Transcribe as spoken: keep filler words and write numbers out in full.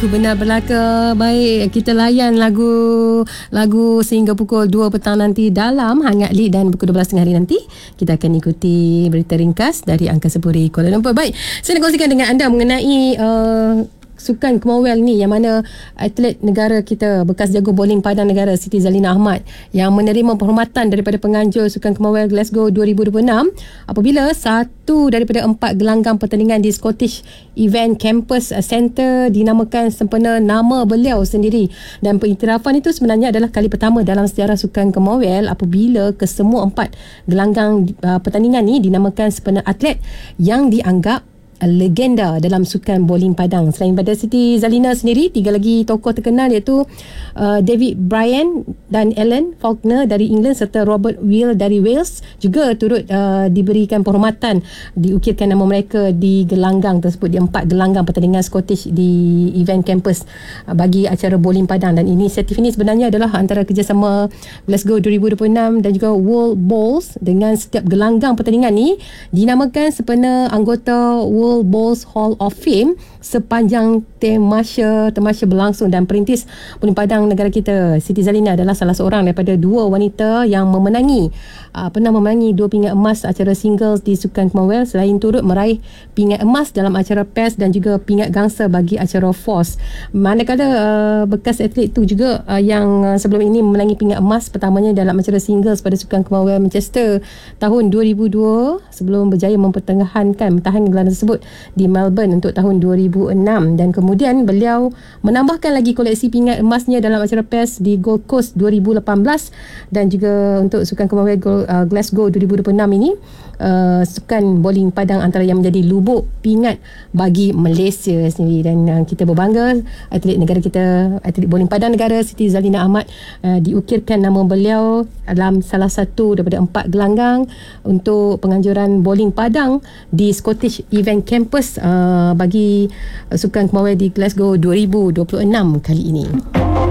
berlaku benar belaka. Baik, kita layan lagu lagu sehingga pukul dua petang nanti dalam Hangat Lead, dan pukul dua belas tengah hari nanti kita akan ikuti berita ringkas dari Angkasa Puri Kuala Lumpur. Baik, saya nak kongsikan dengan anda mengenai uh, Sukan Commonwealth ni, yang mana atlet negara kita, bekas jago bowling Padang Negara Siti Zalina Ahmad, yang menerima penghormatan daripada penganjur Sukan Commonwealth Glasgow dua ribu dua puluh enam apabila satu daripada empat gelanggang pertandingan di Scottish Event Campus Centre dinamakan sempena nama beliau sendiri. Dan pengiktirafan itu sebenarnya adalah kali pertama dalam sejarah Sukan Commonwealth apabila kesemua empat gelanggang uh, pertandingan ni dinamakan sempena atlet yang dianggap legenda dalam sukan bowling Padang. Selain pada Siti Zalina sendiri, tiga lagi tokoh terkenal iaitu uh, David Bryan dan Ellen Faulkner dari England serta Robert Will dari Wales juga turut uh, diberikan penghormatan, diukirkan nama mereka di gelanggang tersebut, di empat gelanggang pertandingan Scottish di event campus uh, bagi acara bowling Padang. Dan inisiatif ini sebenarnya adalah antara kerjasama Glasgow dua ribu dua puluh enam dan juga World Bowls. Dengan setiap gelanggang pertandingan ni dinamakan sempena anggota World Bowls Hall of Fame sepanjang temasya temasya berlangsung. Dan perintis bowling Padang negara kita Siti Zalina adalah salah seorang daripada dua wanita yang memenangi uh, pernah memenangi dua pingat emas acara singles di Sukan Commonwealth, selain turut meraih pingat emas dalam acara pairs dan juga pingat gangsa bagi acara fours. Manakala uh, bekas atlet itu juga uh, yang uh, sebelum ini memenangi pingat emas pertamanya dalam acara singles pada Sukan Commonwealth Manchester tahun dua ribu dua sebelum berjaya mempertahankan mentahan gelaran tersebut di Melbourne untuk tahun dua ribu enam. Dan kemudian beliau menambahkan lagi koleksi pingat emasnya dalam acara pairs di Gold Coast dua ribu lapan belas dan juga untuk Sukan Commonwealth uh, Glasgow dua ribu dua puluh enam ini. Uh, sukan bowling Padang antara yang menjadi lubuk pingat bagi Malaysia sendiri. Dan uh, kita berbangga atlet negara kita, atlet bowling Padang Negara Siti Zalina Ahmad, uh, diukirkan nama beliau dalam salah satu daripada empat gelanggang untuk penganjuran bowling Padang di Scottish Event Campus uh, bagi uh, Sukan Commonwealth di Glasgow dua ribu dua puluh enam kali ini.